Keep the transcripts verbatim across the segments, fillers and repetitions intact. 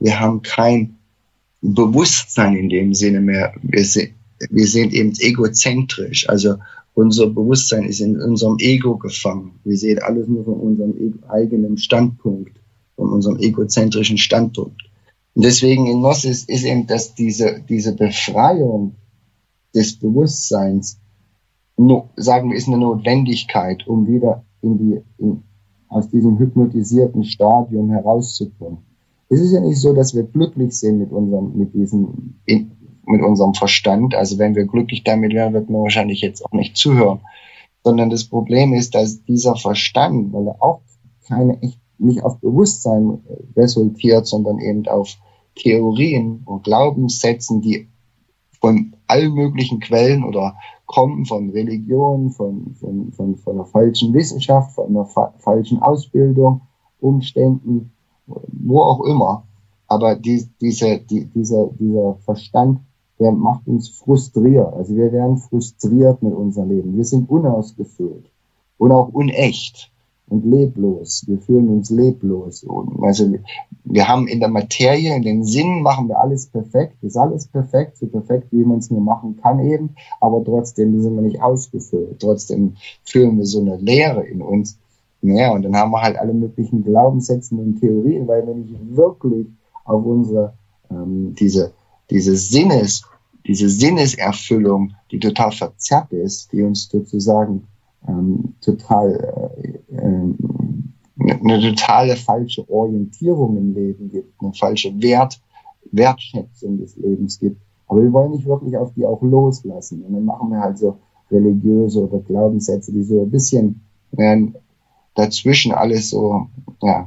wir haben kein Bewusstsein in dem Sinne mehr. Wir sind, wir sind eben egozentrisch. Also unser Bewusstsein ist in unserem Ego gefangen. Wir sehen alles nur von unserem eigenen Standpunkt, von unserem egozentrischen Standpunkt. Und deswegen in Gnosis ist eben, dass diese, diese Befreiung des Bewusstseins, no, sagen wir, ist eine Notwendigkeit, um wieder in die, in, aus diesem hypnotisierten Stadium herauszukommen. Es ist ja nicht so, dass wir glücklich sind mit unserem, mit diesem, in, mit unserem Verstand. Also wenn wir glücklich damit wären, wird man wahrscheinlich jetzt auch nicht zuhören. Sondern das Problem ist, dass dieser Verstand, weil er auch keine echt, nicht auf Bewusstsein resultiert, sondern eben auf Theorien und Glaubenssätzen, die von allen möglichen Quellen oder kommen von Religion, von, von, von, von einer falschen Wissenschaft, von einer fa- falschen Ausbildung, Umständen, wo auch immer. Aber die, diese, die, dieser, dieser Verstand, der macht uns frustriert. Also wir werden frustriert mit unserem Leben. Wir sind unausgefüllt und auch unecht und leblos. Wir fühlen uns leblos. Und also wir haben in der Materie, in den Sinnen machen wir alles perfekt. Ist alles perfekt, so perfekt, wie man es nur machen kann eben. Aber trotzdem sind wir nicht ausgefüllt. Trotzdem fühlen wir so eine Leere in uns. Naja, und dann haben wir halt alle möglichen Glaubenssätze und Theorien, weil wir nicht wirklich auf unsere, ähm, diese, diese Sinnes, diese Sinneserfüllung, die total verzerrt ist, die uns sozusagen ähm, total, äh, äh, eine totale falsche Orientierung im Leben gibt, eine falsche Wert, Wertschätzung des Lebens gibt. Aber wir wollen nicht wirklich auf die auch loslassen. Und dann machen wir halt so religiöse oder Glaubenssätze, die so ein bisschen, ja, dazwischen alles so, ja,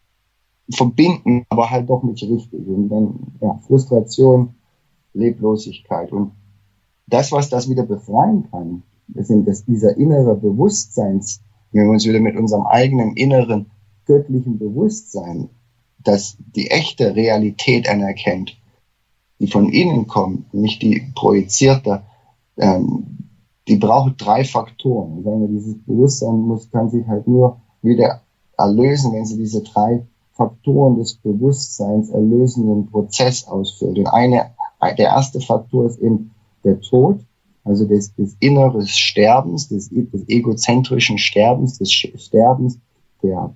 verbinden, aber halt doch nicht richtig. Und dann, ja, Frustration, Leblosigkeit. Und das, was das wieder befreien kann, ist eben das, dieser innere Bewusstseins, wenn wir uns wieder mit unserem eigenen inneren göttlichen Bewusstsein, das die echte Realität anerkennt, die von innen kommt, nicht die projizierte, ähm, die braucht drei Faktoren. Sagen wir, dieses Bewusstsein muss, kann sich halt nur wieder erlösen, wenn sie diese drei Faktoren des Bewusstseins erlösenden Prozess ausfüllt. Und eine, der erste Faktor ist eben der Tod, also des, des inneren Sterbens, des, des egozentrischen Sterbens, des Sterbens der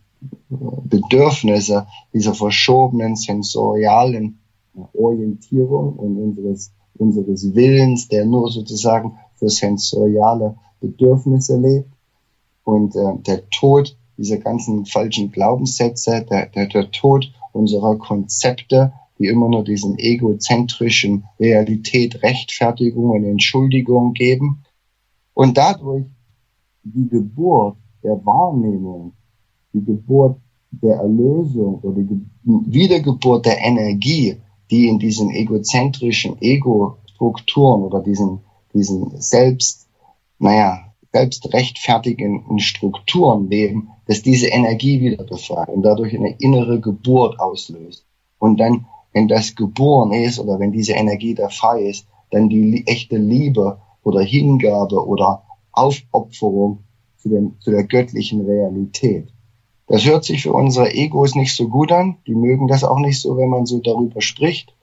Bedürfnisse, dieser verschobenen sensorialen Orientierung und unseres, unseres Willens, der nur sozusagen für sensoriale Bedürfnisse lebt. Und äh, der Tod dieser ganzen falschen Glaubenssätze, der, der, der Tod unserer Konzepte, die immer nur diesen egozentrischen Realität Rechtfertigung und Entschuldigung geben. Und dadurch die Geburt der Wahrnehmung, die Geburt der Erlösung oder die Wiedergeburt der Energie, die in diesen egozentrischen Ego-Strukturen oder diesen, diesen selbst, naja, selbstrechtfertigenden Strukturen leben, dass diese Energie wieder befreit und dadurch eine innere Geburt auslöst. Und dann, wenn das geboren ist oder wenn diese Energie da frei ist, dann die echte Liebe oder Hingabe oder Aufopferung zu, dem, zu der göttlichen Realität. Das hört sich für unsere Egos nicht so gut an. Die mögen das auch nicht so, wenn man so darüber spricht.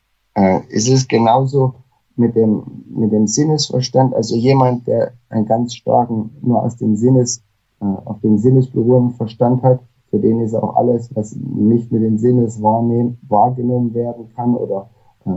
Äh, es ist genauso mit dem, mit dem Sinnesverstand. Also jemand, der einen ganz starken, nur aus dem Sinnes, äh, auf den sinnesberuhenden Verstand hat, für den ist auch alles, was nicht mit dem Sinnes wahrnehmen, wahrgenommen werden kann oder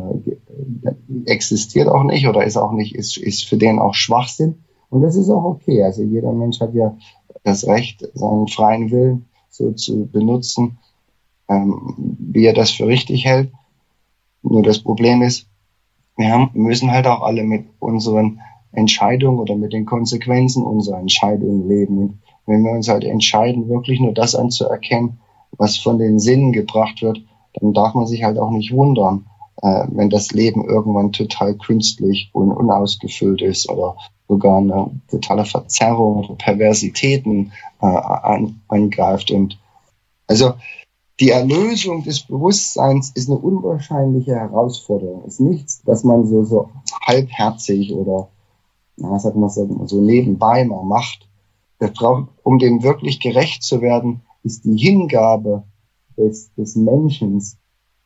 äh, existiert auch nicht oder ist auch nicht, ist, ist für den auch Schwachsinn. Und das ist auch okay. Also jeder Mensch hat ja das Recht, seinen freien Willen so zu benutzen, ähm, wie er das für richtig hält. Nur das Problem ist, wir haben, müssen halt auch alle mit unseren Entscheidungen oder mit den Konsequenzen unserer Entscheidungen leben. Und wenn wir uns halt entscheiden, wirklich nur das anzuerkennen, was von den Sinnen gebracht wird, dann darf man sich halt auch nicht wundern, äh, wenn das Leben irgendwann total künstlich und unausgefüllt ist oder sogar eine totale Verzerrung oder Perversitäten äh, an, angreift. Und also die Erlösung des Bewusstseins ist eine unwahrscheinliche Herausforderung. Ist nichts, dass man so, so halbherzig oder, na, sag mal so, so nebenbei mal macht. Das braucht, um dem wirklich gerecht zu werden, ist die Hingabe des, des Menschen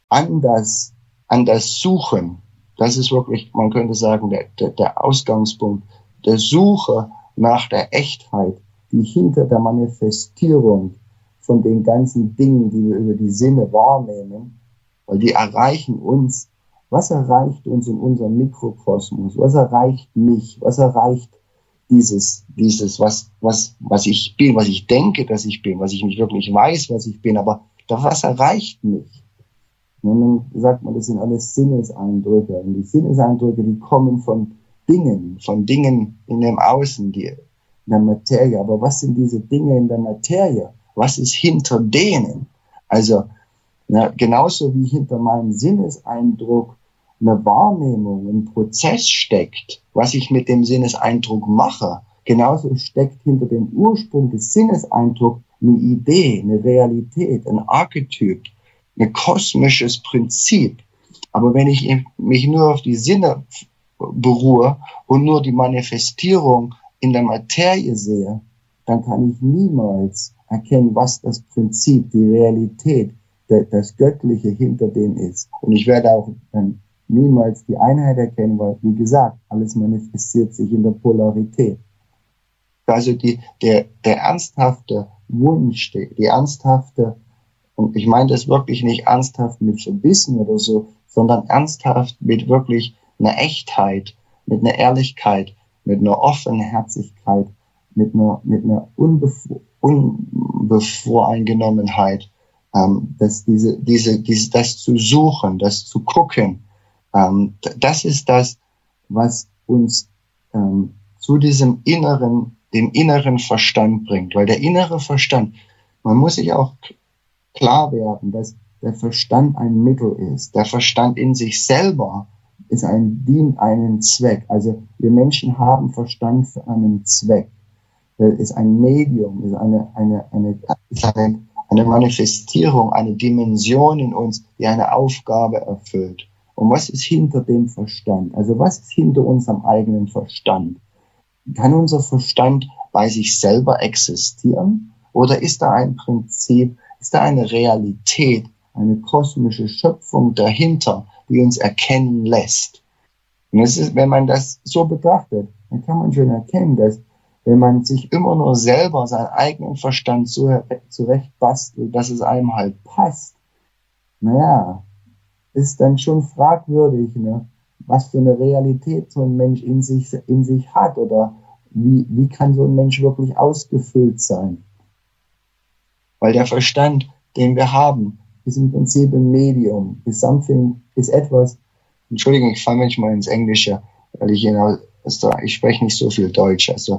an das, an das Suchen, das ist wirklich, man könnte sagen, der, der, der Ausgangspunkt, der Suche nach der Echtheit, die hinter der Manifestierung von den ganzen Dingen, die wir über die Sinne wahrnehmen, weil die erreichen uns. Was erreicht uns in unserem Mikrokosmos? Was erreicht mich? Was erreicht dieses, dieses, was, was, was ich bin, was ich denke, dass ich bin, was ich nicht wirklich weiß, was ich bin, aber was erreicht mich? Und dann sagt man, das sind alles Sinneseindrücke. Und die Sinneseindrücke, die kommen von Dingen, von Dingen in dem Außen, die, in der Materie. Aber was sind diese Dinge in der Materie? Was ist hinter denen? Also, na, genauso wie hinter meinem Sinneseindruck eine Wahrnehmung, ein Prozess steckt, was ich mit dem Sinneseindruck mache, genauso steckt hinter dem Ursprung des Sinneseindrucks eine Idee, eine Realität, ein Archetyp, ein kosmisches Prinzip. Aber wenn ich mich nur auf die Sinne beruhe und nur die Manifestierung in der Materie sehe, dann kann ich niemals erkennen, was das Prinzip, die Realität, das Göttliche hinter dem ist. Und ich werde auch dann niemals die Einheit erkennen, weil, wie gesagt, alles manifestiert sich in der Polarität. Also die, der, der ernsthafte Wunsch, die, die ernsthafte, und ich meine das wirklich nicht ernsthaft mit Verbissen oder so, sondern ernsthaft mit wirklich einer Echtheit, mit einer Ehrlichkeit, mit einer Offenherzigkeit, mit einer, mit einer Unbevor, Unbevoreingenommenheit, ähm, dass diese, diese, diese, das zu suchen, das zu gucken, ähm, das ist das, was uns ähm, zu diesem inneren, dem inneren Verstand bringt, weil der innere Verstand, man muss sich auch klar werden, dass der Verstand ein Mittel ist. Der Verstand in sich selber ist ein, dient einen Zweck. Also wir Menschen haben Verstand für einen Zweck. Er ist ein Medium, ist eine, eine, eine, ist eine, eine Manifestierung, eine Dimension in uns, die eine Aufgabe erfüllt. Und was ist hinter dem Verstand? Also was ist hinter unserem eigenen Verstand? Kann unser Verstand bei sich selber existieren? Oder ist da ein Prinzip, ist da eine Realität, eine kosmische Schöpfung dahinter, die uns erkennen lässt? Und das ist, wenn man das so betrachtet, dann kann man schon erkennen, dass wenn man sich immer nur selber seinen eigenen Verstand so zurechtbastelt, dass es einem halt passt, naja, ist dann schon fragwürdig, ne, was für eine Realität so ein Mensch in sich, in sich hat oder wie, wie kann so ein Mensch wirklich ausgefüllt sein. Weil der Verstand, den wir haben, ist im Prinzip ein Medium, ist something, ist etwas, Entschuldigung, ich falle manchmal ins Englische, weil ich genau, also ich spreche nicht so viel Deutsch, also,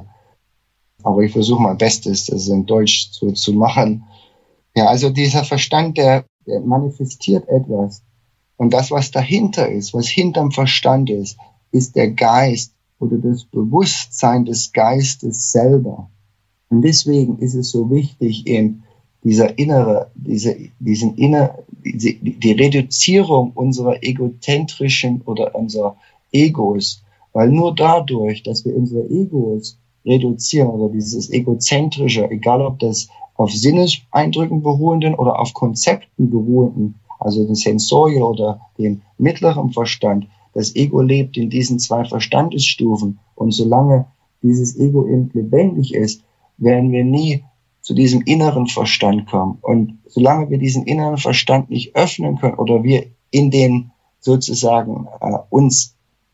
aber ich versuche mein Bestes, das in Deutsch so zu machen. Ja, also dieser Verstand, der, der manifestiert etwas. Und das, was dahinter ist, was hinterm Verstand ist, ist der Geist oder das Bewusstsein des Geistes selber. Und deswegen ist es so wichtig, eben dieser innere, diese, diesen inner, diese, die Reduzierung unserer egozentrischen oder unserer Egos, weil nur dadurch, dass wir unsere Egos reduzieren oder dieses egozentrische, egal ob das auf Sinneseindrücken beruhenden oder auf Konzepten beruhenden, also den Sensorial oder den mittleren Verstand. Das Ego lebt in diesen zwei Verstandesstufen. Und solange dieses Ego eben lebendig ist, werden wir nie zu diesem inneren Verstand kommen. Und solange wir diesen inneren Verstand nicht öffnen können oder wir in den sozusagen äh, uns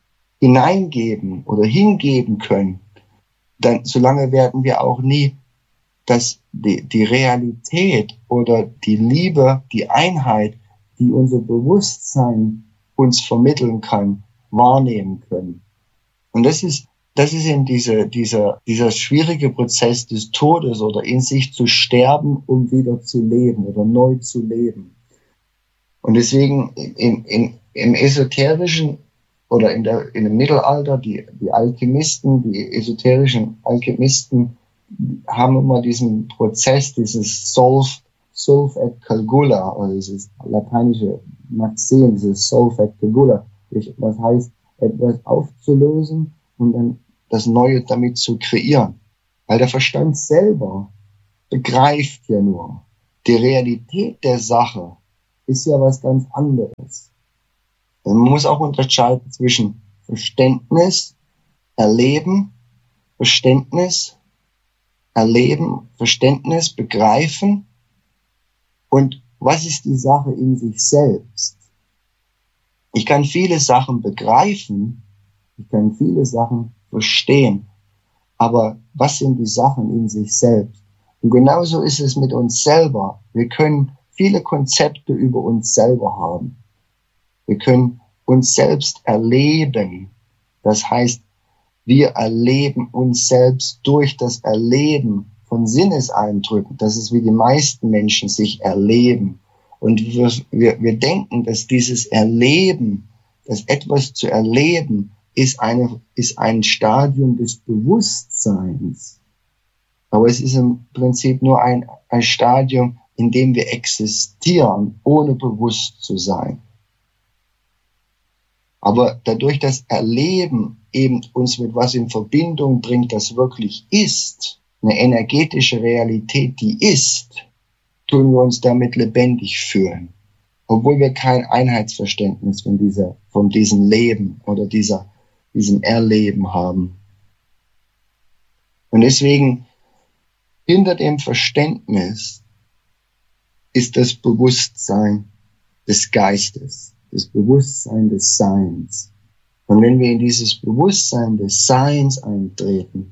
hineingeben oder hingeben können, dann solange werden wir auch nie das, die, die Realität oder die Liebe, die Einheit, die unser Bewusstsein uns vermitteln kann, wahrnehmen können. Und das ist, das ist eben diese, dieser, dieser schwierige Prozess des Todes oder in sich zu sterben, um wieder zu leben oder neu zu leben. Und deswegen in, in, im Esoterischen oder in der, in dem Mittelalter, die, die Alchemisten, die esoterischen Alchemisten haben immer diesen Prozess, dieses Solve, Solve et Calcula, oder dieses lateinische Maxim, dieses Solve et Calcula, was heißt, etwas aufzulösen und dann das Neue damit zu kreieren. Weil der Verstand selber begreift ja nur die Realität der Sache, ist ja was ganz anderes. Man muss auch unterscheiden zwischen Verständnis, Erleben, Verständnis, Erleben, Verständnis, Begreifen und was ist die Sache in sich selbst. Ich kann viele Sachen begreifen, ich kann viele Sachen verstehen, aber was sind die Sachen in sich selbst? Und genauso ist es mit uns selber. Wir können viele Konzepte über uns selber haben. Wir können uns selbst erleben. Das heißt, wir erleben uns selbst durch das Erleben von Sinneseindrücken. Das ist, wie die meisten Menschen sich erleben. Und wir, wir, wir denken, dass dieses Erleben, dass etwas zu erleben, ist, eine, ist ein Stadium des Bewusstseins. Aber es ist im Prinzip nur ein, ein Stadium, in dem wir existieren, ohne bewusst zu sein. Aber dadurch das Erleben eben uns mit was in Verbindung bringt, das wirklich ist, eine energetische Realität, die ist, tun wir uns damit lebendig fühlen. Obwohl wir kein Einheitsverständnis von dieser, von diesem Leben oder dieser, diesem Erleben haben. Und deswegen, hinter dem Verständnis ist das Bewusstsein des Geistes, das Bewusstsein des Seins. Und wenn wir in dieses Bewusstsein des Seins eintreten,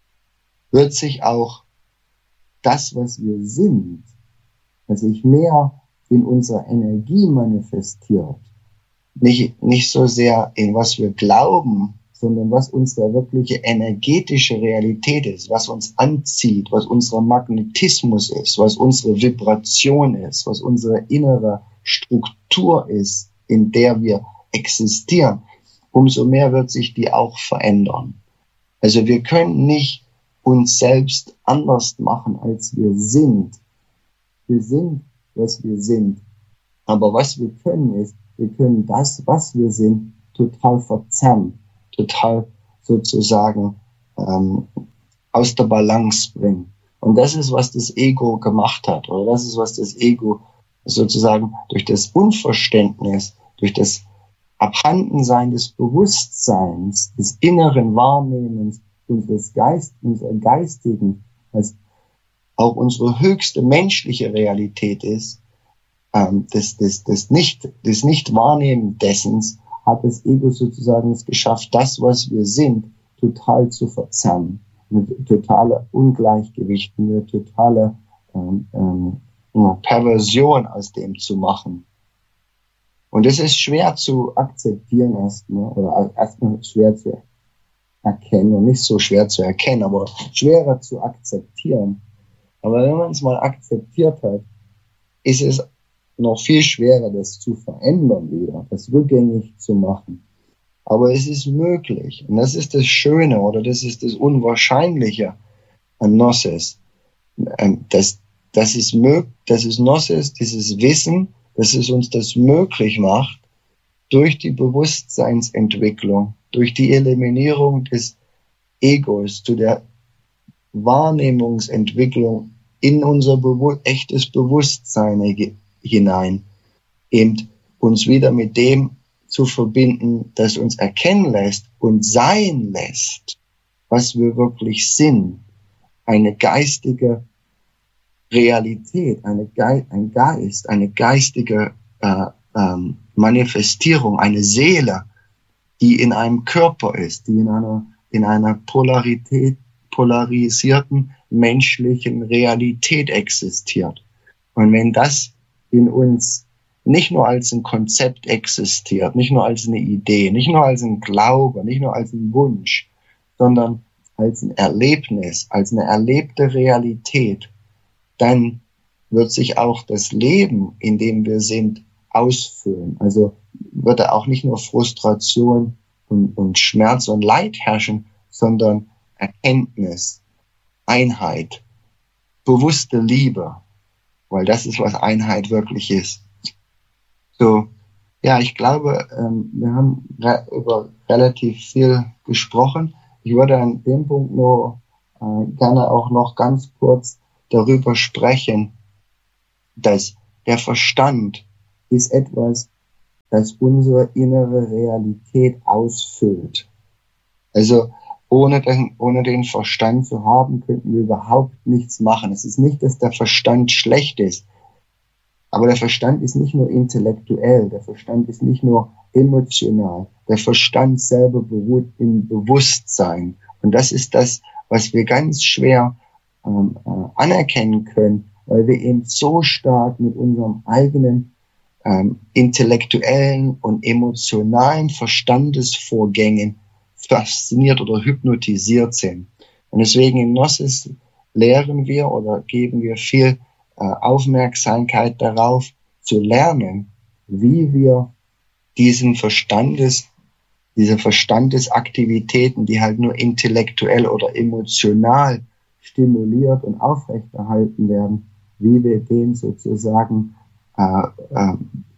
wird sich auch das, was wir sind, was sich mehr in unserer Energie manifestiert, nicht, nicht so sehr in was wir glauben, sondern was unsere wirkliche energetische Realität ist, was uns anzieht, was unser Magnetismus ist, was unsere Vibration ist, was unsere innere Struktur ist, in der wir existieren, umso mehr wird sich die auch verändern. Also wir können nicht uns selbst anders machen, als wir sind. Wir sind, was wir sind. Aber was wir können ist, wir können das, was wir sind, total verzerren, total sozusagen ähm, aus der Balance bringen. Und das ist, was das Ego gemacht hat. Oder das ist, was das Ego sozusagen durch das Unverständnis, durch das Abhandensein des Bewusstseins, des inneren Wahrnehmens, unseres Geist, unserer Geistigen, was auch unsere höchste menschliche Realität ist, ähm, des, des, des nicht, des Nicht-Wahrnehmen dessens, hat das Ego sozusagen es geschafft, das, was wir sind, total zu verzerren. Eine totale Ungleichgewicht, eine totale ähm, ähm, eine Perversion aus dem zu machen. Und es ist schwer zu akzeptieren erstmal, oder erstmal schwer zu erkennen, und nicht so schwer zu erkennen, aber schwerer zu akzeptieren. Aber wenn man es mal akzeptiert hat, ist es noch viel schwerer, das zu verändern wieder, das rückgängig zu machen. Aber es ist möglich. Und das ist das Schöne, oder das ist das Unwahrscheinliche an Gnosis. Das, das ist möglich, das ist Gnosis, dieses Wissen, dass es uns das möglich macht, durch die Bewusstseinsentwicklung, durch die Eliminierung des Egos zu der Wahrnehmungsentwicklung in unser Bewu- echtes Bewusstsein hinein, eben uns wieder mit dem zu verbinden, das uns erkennen lässt und sein lässt, was wir wirklich sind. Eine geistige Realität, eine Ge- ein Geist, eine geistige äh, ähm, Manifestierung, eine Seele, die in einem Körper ist, die in einer, in einer Polarität, polarisierten menschlichen Realität existiert. Und wenn das in uns nicht nur als ein Konzept existiert, nicht nur als eine Idee, nicht nur als ein Glaube, nicht nur als ein Wunsch, sondern als ein Erlebnis, als eine erlebte Realität, dann wird sich auch das Leben, in dem wir sind, ausfüllen. Also wird da auch nicht nur Frustration und, und Schmerz und Leid herrschen, sondern Erkenntnis, Einheit, bewusste Liebe, weil das ist, was Einheit wirklich ist. So, ja, ich glaube, ähm, wir haben re- über relativ viel gesprochen. Ich würde an dem Punkt nur äh, gerne auch noch ganz kurz darüber sprechen, dass der Verstand ist etwas, das unsere innere Realität ausfüllt. Also ohne den, ohne den Verstand zu haben, könnten wir überhaupt nichts machen. Es ist nicht, dass der Verstand schlecht ist, aber der Verstand ist nicht nur intellektuell, der Verstand ist nicht nur emotional. Der Verstand selber beruht im Bewusstsein. Und das ist das, was wir ganz schwer ähm, äh, anerkennen können, weil wir eben so stark mit unserem eigenen ähm, intellektuellen und emotionalen Verstandesvorgängen fasziniert oder hypnotisiert sind. Und deswegen in Gnosis lehren wir oder geben wir viel äh, Aufmerksamkeit darauf, zu lernen, wie wir diesen Verstandes, diese Verstandesaktivitäten, die halt nur intellektuell oder emotional stimuliert und aufrechterhalten werden, wie wir den sozusagen äh, äh,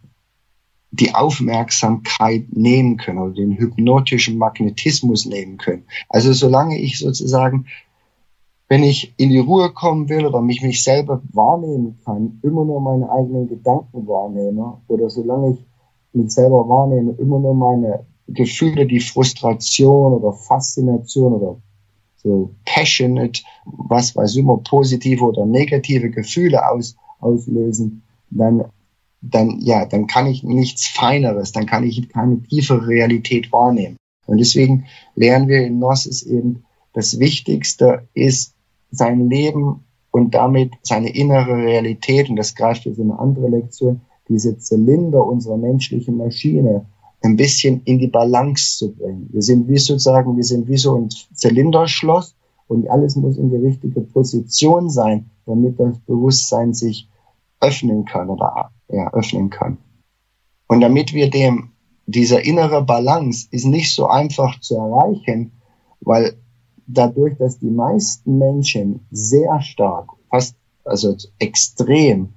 die Aufmerksamkeit nehmen können oder den hypnotischen Magnetismus nehmen können. Also solange ich sozusagen, wenn ich in die Ruhe kommen will oder mich mich selber wahrnehmen kann, immer nur meine eigenen Gedanken wahrnehme oder solange ich mich selber wahrnehme, immer nur meine Gefühle, die Frustration oder Faszination oder so passionate, was weiß immer, positive oder negative Gefühle aus, auslösen, dann dann, ja, dann kann ich nichts Feineres, dann kann ich keine tiefere Realität wahrnehmen. Und deswegen lernen wir in Gnosis eben, das Wichtigste ist, sein Leben und damit seine innere Realität, und das greift jetzt in eine andere Lektion, diese Zylinder unserer menschlichen Maschine ein bisschen in die Balance zu bringen. Wir sind wie sozusagen, wir sind wie so ein Zylinderschloss und alles muss in die richtige Position sein, damit das Bewusstsein sich öffnen kann oder ja, öffnen kann. Und damit wir dem, dieser innere Balance ist nicht so einfach zu erreichen, weil dadurch, dass die meisten Menschen sehr stark, fast, also extrem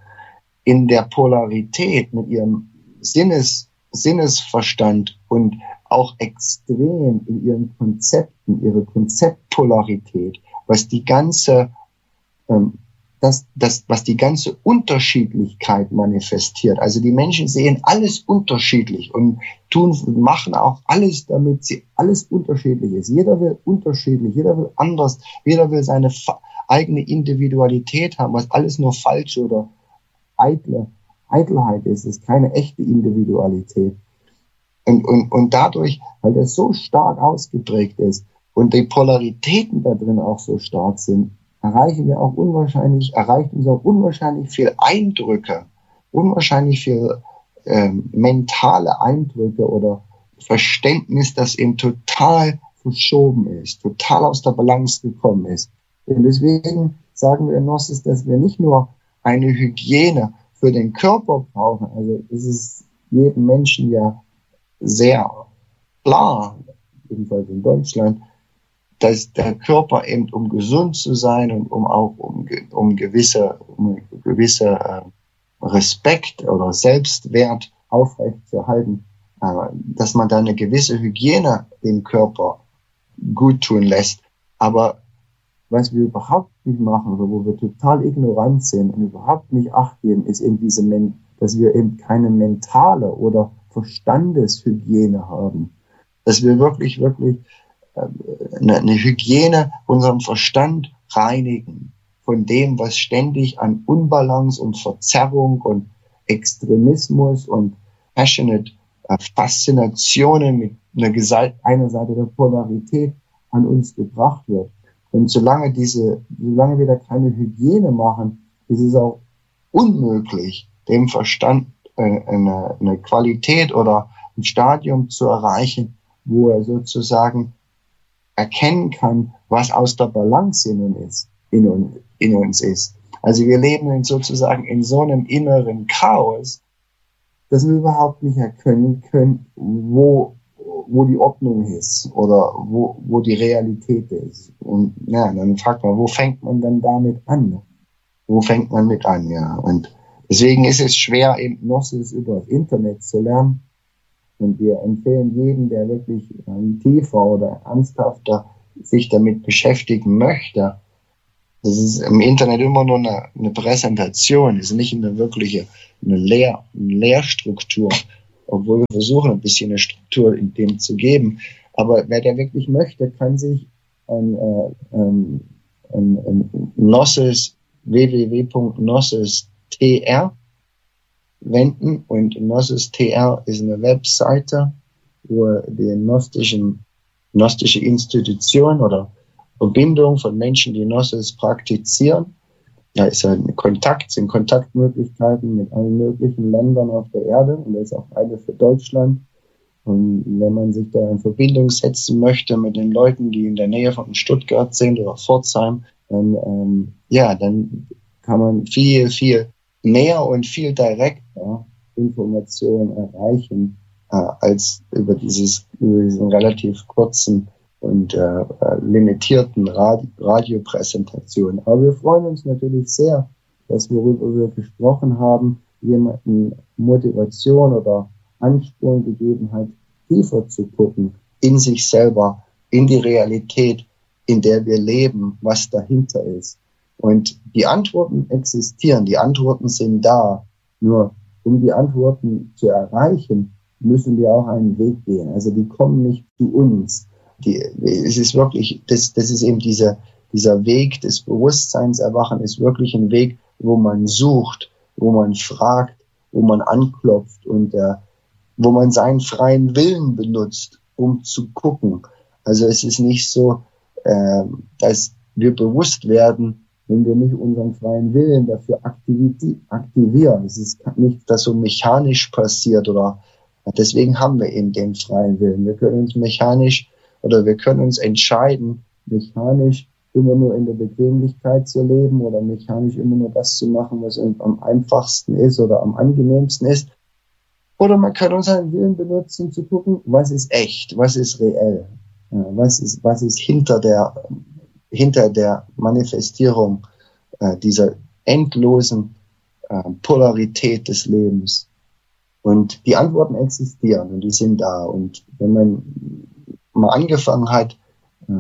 in der Polarität mit ihrem Sinnes, Sinnesverstand und auch extrem in ihren Konzepten, ihre Konzeptpolarität, was die ganze ähm, Das, das, was die ganze Unterschiedlichkeit manifestiert. Also die Menschen sehen alles unterschiedlich und tun, machen auch alles, damit sie alles unterschiedlich ist. Jeder will unterschiedlich, jeder will anders, jeder will seine eigene Individualität haben, was alles nur falsche oder eitle Eitelheit ist. Es ist keine echte Individualität. Und, und, und dadurch, weil das so stark ausgeprägt ist und die Polaritäten da drin auch so stark sind, erreichen wir auch unwahrscheinlich, erreichen uns auch unwahrscheinlich viel Eindrücke, unwahrscheinlich viel ähm, mentale Eindrücke oder Verständnis, das eben total verschoben ist, total aus der Balance gekommen ist. Und deswegen sagen wir in Gnosis, dass wir nicht nur eine Hygiene für den Körper brauchen, also es ist jedem Menschen ja sehr klar, jedenfalls in Deutschland, dass der Körper eben, um gesund zu sein und um auch um, um gewisse, um gewisse äh, Respekt oder Selbstwert aufrechtzuerhalten, äh, dass man da eine gewisse Hygiene dem Körper gut tun lässt. Aber was wir überhaupt nicht machen oder wo wir total ignorant sind und überhaupt nicht Acht geben, ist eben diese, Men- dass wir eben keine mentale oder Verstandeshygiene haben. Dass wir wirklich, wirklich eine Hygiene unserem Verstand reinigen von dem, was ständig an Unbalance und Verzerrung und Extremismus und passionate Faszinationen mit einer, Gesal- einer Seite der Polarität an uns gebracht wird. Und solange diese, solange wir da keine Hygiene machen, ist es auch unmöglich, dem Verstand eine, eine Qualität oder ein Stadium zu erreichen, wo er sozusagen erkennen kann, was aus der Balance in uns ist, in, uns, in uns ist. Also wir leben sozusagen in so einem inneren Chaos, dass wir überhaupt nicht erkennen können, wo, wo die Ordnung ist oder wo, wo die Realität ist. Und ja, dann fragt man, wo fängt man dann damit an? Wo fängt man mit an? Ja, und deswegen ist es schwer, eben Gnosis über das Internet zu lernen. Und wir empfehlen jedem, der wirklich ähm, tiefer oder ernsthafter sich damit beschäftigen möchte, Das ist im Internet immer nur eine, eine Präsentation, es ist nicht eine wirkliche eine, Lehr, eine Lehrstruktur, obwohl wir versuchen, ein bisschen eine Struktur in dem zu geben. Aber wer der wirklich möchte, kann sich an, äh, an, an, an Gnosis, w w w punkt gnosis punkt t r wenden. Und Gnosis T R ist eine Webseite, wo die gnostischen, gnostische Institution oder Verbindung von Menschen, die Gnosis praktizieren. Da ist ein Kontakt, sind Kontaktmöglichkeiten mit allen möglichen Ländern auf der Erde, und da ist auch eine für Deutschland. Und wenn man sich da in Verbindung setzen möchte mit den Leuten, die in der Nähe von Stuttgart sind oder Pforzheim, dann, ähm, ja, dann kann man viel, viel mehr und viel direkter Informationen erreichen, äh, als über dieses, über diesen relativ kurzen und äh, limitierten Radi- Radiopräsentation. Aber wir freuen uns natürlich sehr, dass, worüber wir gesprochen haben, jemanden Motivation oder Ansporn gegeben hat, tiefer zu gucken, in sich selber, in die Realität, in der wir leben, was dahinter ist. Und die Antworten existieren, die Antworten sind da. Nur um die Antworten zu erreichen, müssen wir auch einen Weg gehen. Also die kommen nicht zu uns. Die, es ist wirklich, das, das ist eben dieser, dieser Weg des Bewusstseinserwachen, ist wirklich ein Weg, wo man sucht, wo man fragt, wo man anklopft und äh, wo man seinen freien Willen benutzt, um zu gucken. Also es ist nicht so, äh, dass wir bewusst werden, wenn wir nicht unseren freien Willen dafür aktivi- aktivieren. Es ist nicht, dass so mechanisch passiert, oder deswegen haben wir eben den freien Willen. Wir können uns mechanisch oder wir können uns entscheiden, mechanisch immer nur in der Bequemlichkeit zu leben oder mechanisch immer nur das zu machen, was am einfachsten ist oder am angenehmsten ist. Oder man kann unseren Willen benutzen, zu gucken, was ist echt, was ist reell, was ist, was ist hinter der, hinter der Manifestierung äh, dieser endlosen äh, Polarität des Lebens. Und die Antworten existieren und die sind da. Und wenn man mal angefangen hat, äh,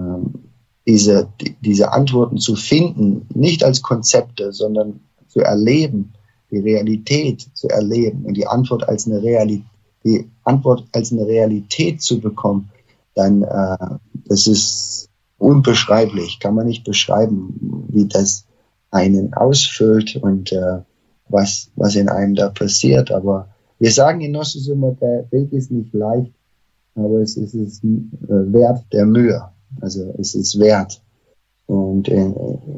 diese, die, diese Antworten zu finden, nicht als Konzepte, sondern zu erleben, die Realität zu erleben und die Antwort als eine Realität, die Antwort als eine Realität zu bekommen, dann äh, das ist unbeschreiblich, kann man nicht beschreiben, wie das einen ausfüllt und äh, was was in einem da passiert. Aber wir sagen in Gnosis immer, der Weg ist nicht leicht, aber es ist, es ist äh, wert der Mühe. Also es ist wert. Und äh,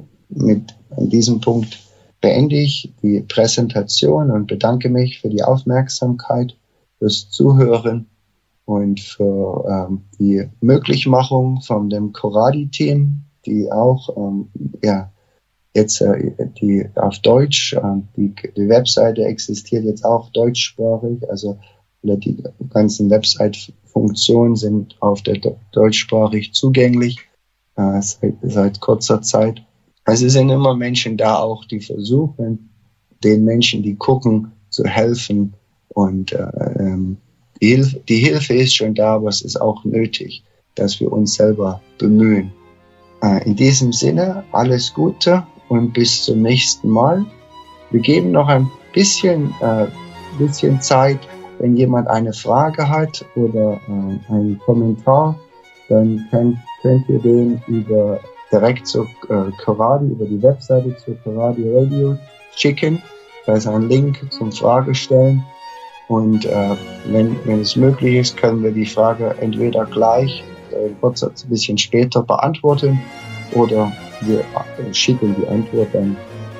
mit an diesem Punkt beende ich die Präsentation und bedanke mich für die Aufmerksamkeit, fürs Zuhören und für ähm, die Möglichmachung von dem Coradi-Team, die auch ähm, ja, jetzt äh, die auf Deutsch, äh, die, die Webseite existiert jetzt auch deutschsprachig, also die ganzen Website-Funktionen sind auf der deutschsprachig zugänglich äh, seit, seit kurzer Zeit. Also es sind immer Menschen da auch, die versuchen, den Menschen, die gucken, zu helfen. Und äh, die, Hilfe, die Hilfe ist schon da, aber es ist auch nötig, dass wir uns selber bemühen. Äh, in diesem Sinne, alles Gute und bis zum nächsten Mal. Wir geben noch ein bisschen, äh, bisschen Zeit, wenn jemand eine Frage hat oder äh, einen Kommentar, dann könnt, könnt ihr den über direkt zu äh, Coradi, über die Webseite zu Coradi Radio schicken. Da ist ein Link zum Fragestellen. Und äh, wenn, wenn es möglich ist, können wir die Frage entweder gleich äh, kurz ein bisschen später beantworten oder wir äh, schicken die Antwort dann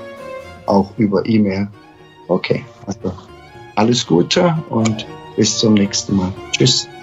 auch über E-Mail. Okay, also alles Gute und bis zum nächsten Mal. Tschüss.